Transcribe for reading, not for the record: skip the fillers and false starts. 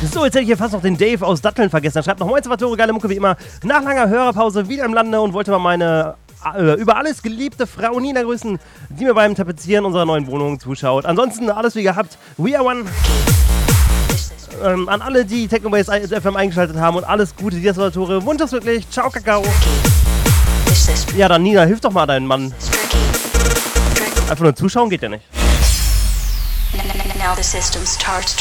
So, jetzt hätte ich hier fast noch den Dave aus Datteln vergessen. Er schreibt noch: Moin Salvatore, geile Mucke wie immer. Nach langer Hörerpause wieder im Lande und wollte mal meine über alles geliebte Frau Nina grüßen, die mir beim Tapezieren unserer neuen Wohnung zuschaut. Ansonsten alles wie gehabt. We are one. An alle, die Technobase FM eingeschaltet haben und alles Gute, dir Salvatore. Wunsch uns wirklich. Ciao, Kakao. Ja, dann Nina, hilf doch mal deinen Mann. Einfach nur zuschauen geht ja nicht. Now the system starts